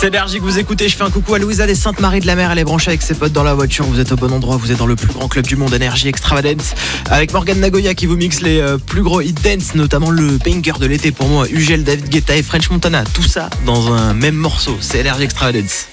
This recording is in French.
C'est Énergie que vous écoutez, je fais un coucou à Louisa des Saintes-Maries-de-la-Mer, elle est branchée avec ses potes dans la voiture, vous êtes au bon endroit, vous êtes dans le plus grand club du monde, Énergie Extravagance, avec Morgan Nagoya qui vous mixe les plus gros hit dance, notamment le banger de l'été pour moi, Ugel, David Guetta et French Montana, tout ça dans un même morceau, c'est Énergie Extravagance.